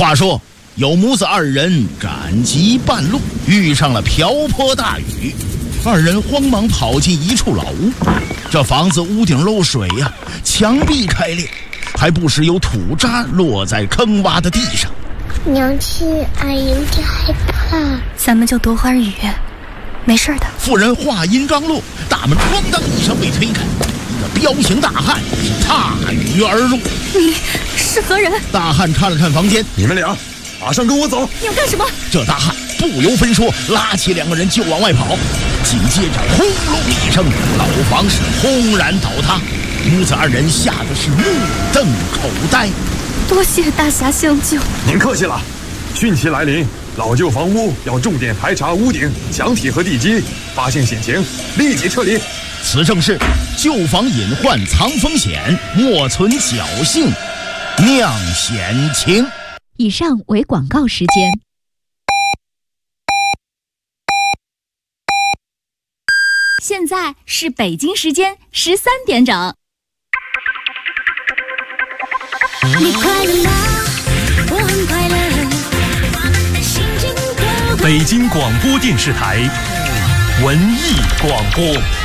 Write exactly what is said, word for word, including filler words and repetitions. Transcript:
话说，有母子二人赶集半路，遇上了瓢泼大雨，二人慌忙跑进一处老屋。这房子屋顶漏水呀、啊，墙壁开裂，还不时有土渣落在坑洼的地上。 娘亲，俺有点害怕。 咱们就躲会儿雨，没事的。 妇人话音刚落，大门哐当一声被推开，一个彪形大汉是踏雨而入。 你是何人？ 大汉看了看房间， 你们俩马上跟我走。 你要干什么？ 这大汉不由分说，拉起两个人就往外跑。紧接着轰隆一声，老房是轰然倒塌，母子二人吓得是目瞪口呆。 多谢大侠相救。 您客气了。汛期来临，老旧房屋要重点排查屋顶、墙体和地基，发现险情立即撤离。 此正是旧房隐患藏风险，莫存侥幸酿险情。 以上为广告时间。 现在是北京时间十三点整。 你快乐吗？我很快乐，心情多。 北京广播电视台文艺广播。